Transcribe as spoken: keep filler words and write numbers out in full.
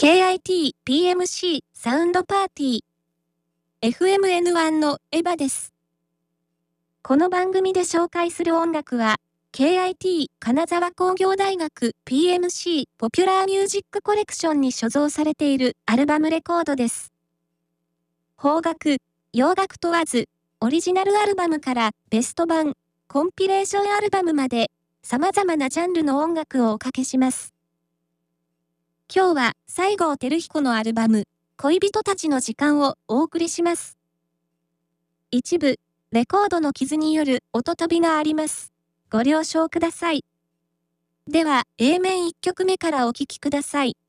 ケーアイティーピーエムシー サウンドパーティー エフエムエヌワン のエヴァです。この番組で紹介する音楽は ケーアイティー 金沢工業大学 ピーエムシー ポピュラーミュージックコレクションに所蔵されているアルバムレコードです。邦楽、洋楽問わず、オリジナルアルバムからベスト版、コンピレーションアルバムまで様々なジャンルの音楽をおかけします。今日は西郷輝彦のアルバム、恋人たちの時間をお送りします。一部、レコードの傷による音飛びがあります。ご了承ください。では、エー 面いっきょくめからお聴きください。